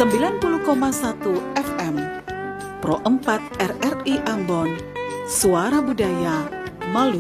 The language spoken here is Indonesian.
90,1 FM Pro 4 RRI Ambon, Suara Budaya Maluku.